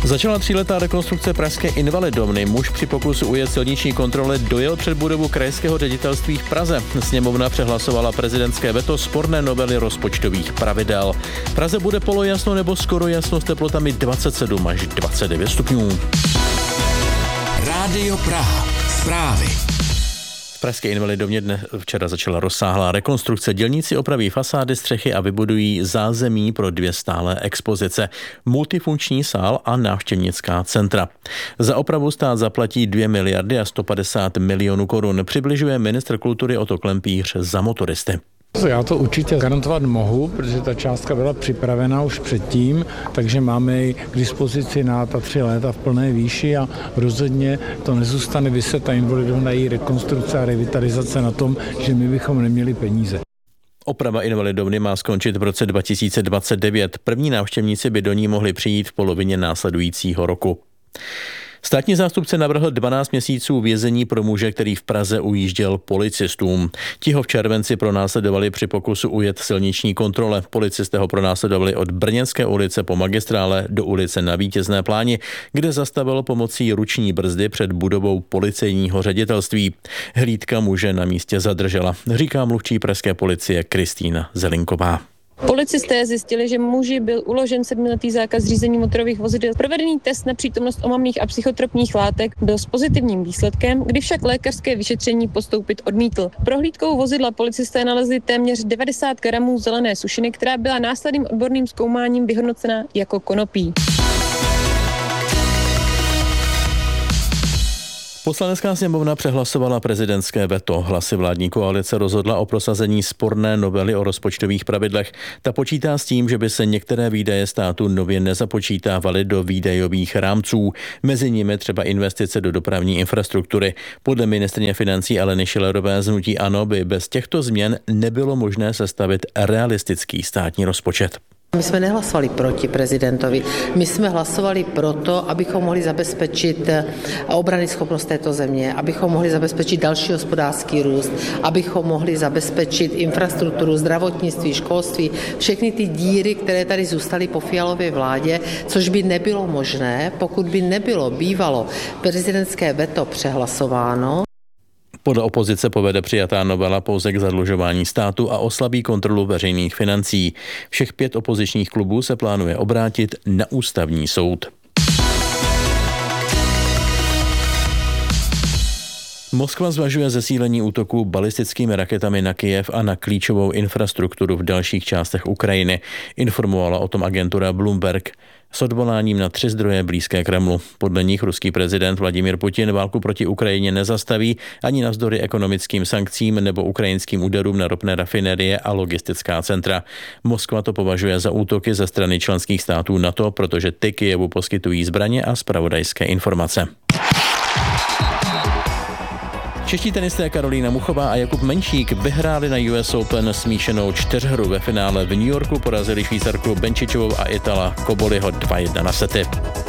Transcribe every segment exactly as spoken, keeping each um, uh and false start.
Začala tříletá rekonstrukce pražské Invalidovny. Muž při pokusu ujet silniční kontrole dojel před budovu krajského ředitelství v Praze. Sněmovna přehlasovala prezidentské veto sporné novely rozpočtových pravidel. V Praze bude polojasno nebo skoro jasno s teplotami dvacet sedm až dvacet devět stupňů. Rádio Praha. Zprávy. V pražské Invalidovně dne včera začala rozsáhlá rekonstrukce. Dělníci opraví fasády, střechy a vybudují zázemí pro dvě stálé expozice, multifunkční sál a návštěvnická centra. Za opravu stát zaplatí dvě miliardy a sto padesát milionů korun, přibližuje ministr kultury Otto Klempíř za motoristy. Já to určitě garantovat mohu, protože ta částka byla připravena už předtím, takže máme ji k dispozici na ta tři léta v plné výši a rozhodně to nezůstane viset ta Invalidovna, její rekonstrukce a revitalizace na tom, že my bychom neměli peníze. Oprava Invalidovny má skončit v roce dva tisíce dvacet devět. První návštěvníci by do ní mohli přijít v polovině následujícího roku. Státní zástupce navrhl dvanáct měsíců vězení pro muže, který v Praze ujížděl policistům. Ti ho v červenci pronásledovali při pokusu ujet silniční kontrole. Policisté ho pronásledovali od Brněnské ulice po magistrále do ulice na Vítězné pláni, kde zastavil pomocí ruční brzdy před budovou policejního ředitelství. Hlídka muže na místě zadržela, říká mluvčí pražské policie Kristýna Zelinková. Policisté zjistili, že muži byl uložen sedmiletý zákaz řízení motorových vozidel. Provedený test na přítomnost omamných a psychotropních látek byl s pozitivním výsledkem, kdy však lékařské vyšetření postoupit odmítl. Prohlídkou vozidla policisté nalezli téměř devadesát gramů zelené sušiny, která byla následným odborným zkoumáním vyhodnocena jako konopí. Poslanecká sněmovna přehlasovala prezidentské veto. Hlasy vládní koalice rozhodla o prosazení sporné novely o rozpočtových pravidlech. Ta počítá s tím, že by se některé výdaje státu nově nezapočítávaly do výdajových rámců. Mezi nimi třeba investice do dopravní infrastruktury. Podle ministryně financí Aleny Schillerové z hnutí ANO by bez těchto změn nebylo možné sestavit realistický státní rozpočet. My jsme nehlasovali proti prezidentovi, my jsme hlasovali proto, abychom mohli zabezpečit obrany schopnost této země, abychom mohli zabezpečit další hospodářský růst, abychom mohli zabezpečit infrastrukturu, zdravotnictví, školství, všechny ty díry, které tady zůstaly po Fialově vládě, což by nebylo možné, pokud by nebylo bývalo prezidentské veto přehlasováno. Podle opozice povede přijatá novela pouze k zadlužování státu a oslabí kontrolu veřejných financí. Všech pět opozičních klubů se plánuje obrátit na ústavní soud. Moskva zvažuje zesílení útoků balistickými raketami na Kyjev a na klíčovou infrastrukturu v dalších částech Ukrajiny. Informovala o tom agentura Bloomberg s odvoláním na tři zdroje blízké Kremlu. Podle nich ruský prezident Vladimír Putin válku proti Ukrajině nezastaví ani navzdory ekonomickým sankcím nebo ukrajinským úderům na ropné rafinerie a logistická centra. Moskva to považuje za útoky ze strany členských států NATO, protože ty Kyjevu poskytují zbraně a zpravodajské informace. Čeští tenisté Karolína Muchová a Jakub Menšík vyhráli na U S Open smíšenou čtyřhru. Ve finále v New Yorku porazili Švýcarku Benčičovou a Itala Koboliho dva jedna na sety.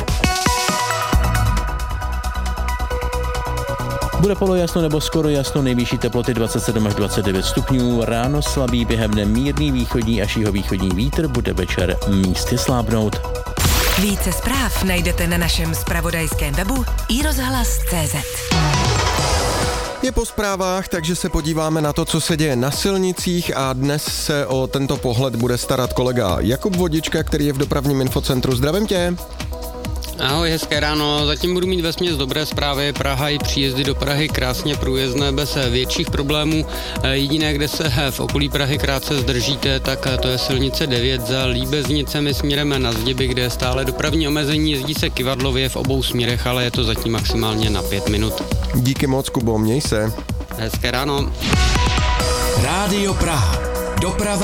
Bude polojasno nebo skoro jasno, nejvyšší teploty dvacet sedm až dvacet devět stupňů. Ráno slabý, během dne mírný východní až jihovýchodní vítr, bude večer místy slábnout. Více zpráv najdete na našem zpravodajském webu i rozhlas tečka cé zet. Je po zprávách, takže se podíváme na to, co se děje na silnicích a dnes se o tento pohled bude starat kolega Jakub Vodička, který je v dopravním infocentru. Zdravím tě. Ahoj, hezké ráno. Zatím budu mít vesměs dobré zprávy. Praha i příjezdy do Prahy krásně průjezdné bez větších problémů. Jediné, kde se v okolí Prahy krátce zdržíte, tak to je silnice devět za Líbeznicemi směrem na Zděby, kde je stále dopravní omezení. Jezdí se kyvadlově v obou směrech, ale je to zatím maximálně na pět minut. Díky moc, Kubo, měj se. Hezké ráno. Rádio Praha. Doprava